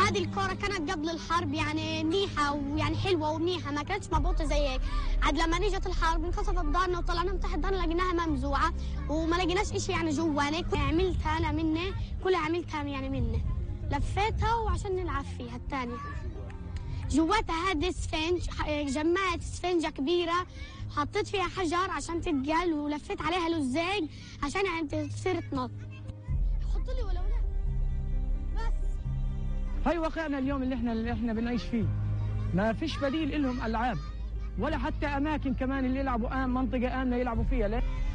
هذه الكرة كانت قبل الحرب يعني منيحة ويعني حلوة ومنيحة، ما كانتش مضبوطة زي هيك. عاد لما نجت الحرب انكسرت دارنا وطلعنا من تحت دارنا لقيناها ممزوعة وما لقيناش إشي يعني جوانا. عملتها أنا مني، كلها عملتها يعني مني، لفيتها وعشان نلعب فيها الثانية. جواتها هذه اسفنج، جمعت اسفنجة كبيرة حطيت فيها حجر عشان تتقل ولفيت عليها لزاج عشان يعني تصير تنط. حطوا لي ولو لا بس. هاي واقعنا اليوم اللي احنا بنعيش فيه. ما فيش بديل لهم العاب ولا حتى اماكن كمان اللي يلعبوا منطقة آمنة يلعبوا فيها. ليه؟